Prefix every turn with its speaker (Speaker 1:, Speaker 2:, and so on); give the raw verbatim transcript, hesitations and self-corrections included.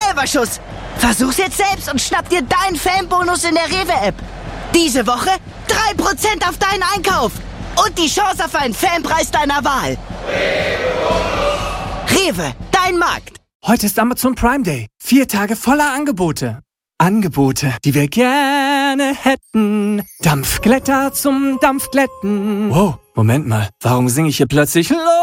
Speaker 1: Cleverschuss. Versuch's jetzt selbst und schnapp dir deinen Fanbonus in der Rewe-App. Diese Woche drei Prozent auf deinen Einkauf. Und die Chance auf einen Fanpreis deiner Wahl. Rewe, dein Markt.
Speaker 2: Heute ist Amazon Prime Day. Vier Tage voller Angebote. Angebote, die wir gerne hätten. Dampfglätter zum Dampfglätten. Wow, Moment mal. Warum singe ich hier plötzlich